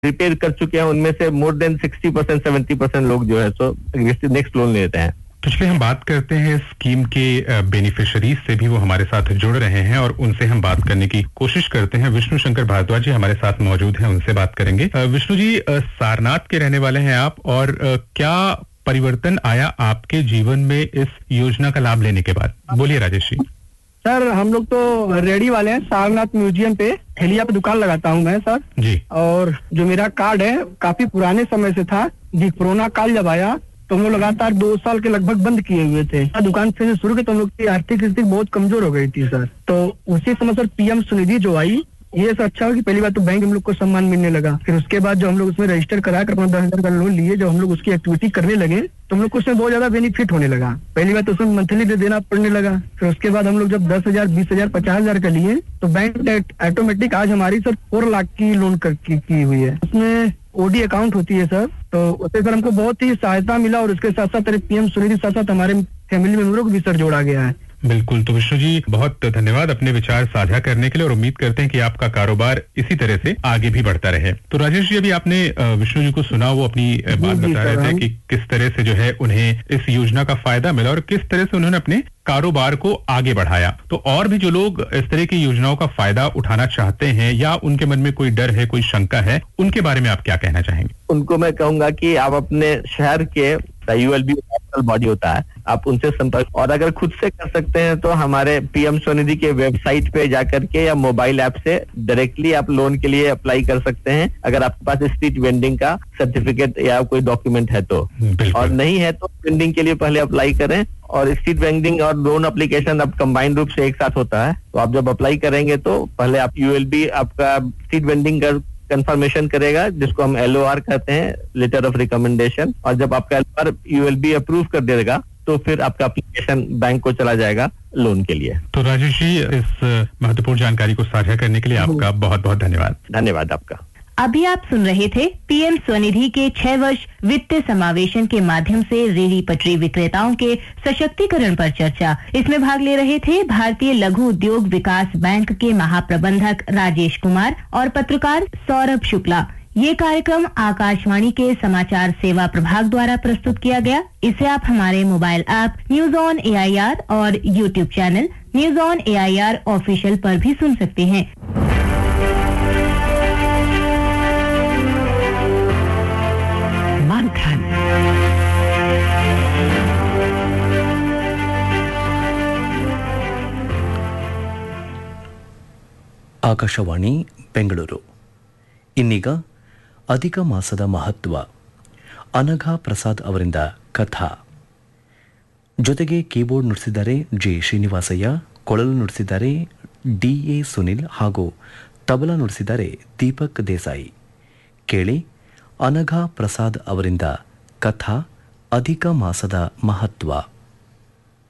Repair कर चुके हैं उनमें से मोर देन 60% 70% लोग जो है सो नेक्स्ट लोन लेते हैं। तो चलिए हम बात करते हैं स्कीम के बेनिफिशरीज से भी, वो हमारे साथ जुड़ रहे हैं और उनसे हम बात करने की कोशिश करते हैं। विष्णु शंकर भारद्वाज जी हमारे साथ मौजूद हैं, उनसे बात करेंगे। विष्णु जी, सारनाथ के रहने वाले हैं आप, और क्या परिवर्तन आया आपके जीवन में इस योजना का लाभ लेने के बाद? बोलिए राजेश जी। सर हम लोग तो रेडी वाले हैं, सारनाथ म्यूजियम पे ठेलिया पे दुकान लगाता हूँ मैं सर जी। और जो मेरा कार्ड है काफी पुराने समय से था जी। कोरोना काल जब आया तो हम लोग लगातार 2 साल के लगभग बंद किए हुए थे। दुकान फिर से शुरू की तो हम लोग की आर्थिक स्थिति बहुत कमजोर हो गई थी सर। तो उसी समय सर पीएम स्वनिधि जो आई, ये सर अच्छा हो कि पहली बार तो बैंक हम लोग को सम्मान मिलने लगा। फिर उसके बाद जो हम लोग उसमें रजिस्टर करा कर अपना 10,000 का लोन लिए, जब हम लोग उसकी एक्टिविटी करने लगे तो हम लोग को उसमें बहुत ज्यादा बेनिफिट होने लगा। पहली बार तो उसमें मंथली देना पड़ने लगा। फिर उसके बाद हम लोग जब 10,000 20,000 50,000 का लिए तो बैंक ऑटोमेटिक आज हमारी सर 4 लाख की लोन की हुई है। उसमें ओडी अकाउंट होती है सर, तो उससे सर हमको बहुत ही सहायता मिला और उसके साथ साथ पीएम स्वनिधि साथ साथ हमारे फैमिली मेंबरों को भी सर जोड़ा गया है। बिल्कुल। तो विष्णु जी बहुत धन्यवाद अपने विचार साझा करने के लिए, और उम्मीद करते हैं कि आपका कारोबार इसी तरह से आगे भी बढ़ता रहे। तो राजेश जी, अभी आपने विष्णु जी को सुना, वो अपनी बात बता रहे थे कि किस तरह से जो है उन्हें इस योजना का फायदा मिला और किस तरह से उन्होंने अपने कारोबार को आगे बढ़ाया। तो और भी जो लोग इस तरह की योजनाओं का फायदा उठाना चाहते हैं या उनके मन में कोई डर है, कोई शंका है, उनके बारे में आप क्या कहना चाहेंगे? उनको मैं कहूंगा कि आप अपने शहर के यूएलबी बॉडी होता है, आप उनसे संपर्क, और अगर खुद से कर सकते हैं तो हमारे पीएम स्वनिधि के वेबसाइट पे जाकर के या मोबाइल ऐप से डायरेक्टली आप लोन के लिए अप्लाई कर सकते हैं, अगर आपके पास स्ट्रीट वेंडिंग का सर्टिफिकेट या कोई डॉक्यूमेंट है तो। और नहीं है तो वेंडिंग के लिए पहले अप्लाई करें, और स्ट्रीट वेंडिंग और लोन एप्लीकेशन अब कंबाइंड रूप से एक साथ होता है। तो आप जब अप्लाई करेंगे तो पहले आप यूएलबी आपका स्ट्रीट वेंडिंग का कंफर्मेशन करेगा, जिसको हम LOR कहते हैं, लेटर ऑफ रिकमेंडेशन, और जब आपका LOR यूएलबी अप्रूव कर देगा तो फिर आपका एप्लीकेशन बैंक को चला जाएगा लोन के लिए। तो राजेश जी, इस महत्वपूर्ण जानकारी को साझा करने के लिए आपका बहुत बहुत धन्यवाद। धन्यवाद आपका। अभी आप सुन रहे थे पीएम स्वनिधि के 6 वर्ष वित्तीय समावेशन के माध्यम से रेहड़ी पटरी विक्रेताओं के सशक्तिकरण पर चर्चा। इसमें भाग ले रहे थे भारतीय लघु उद्योग विकास बैंक के महाप्रबंधक राजेश कुमार और पत्रकार सौरभ शुक्ला। ये कार्यक्रम आकाशवाणी के समाचार सेवा प्रभाग द्वारा प्रस्तुत किया गया। इसे आप हमारे mobile app news on AIR और YouTube channel news on AIR official पर भी सुन सकते हैं। मंथन। ಆಕಾಶವಾಣಿ ಬೆಂಗಳೂರು. ಇನ್ನೀಗ ಅಧಿಕ ಮಾಸದ ಮಹತ್ವ, ಅನಘಾ ಪ್ರಸಾದ್ ಅವರಿಂದ ಕಥಾ. ಜೊತೆಗೆ ಕೀಬೋರ್ಡ್ ನುಡಿಸಿದ್ದಾರೆ ಜೆ ಶ್ರೀನಿವಾಸಯ್ಯ, ಕೊಳಲು ನುಡಿಸಿದ್ದಾರೆ DA ಸುನಿಲ್ ಹಾಗೂ ತಬಲಾ ನುಡಿಸಿದ್ದಾರೆ ದೀಪಕ್ ದೇಸಾಯಿ. ಕೇಳಿ ಅನಘಾ ಪ್ರಸಾದ್ ಅವರಿಂದ ಕಥಾ ಅಧಿಕ ಮಾಸದ ಮಹತ್ವ.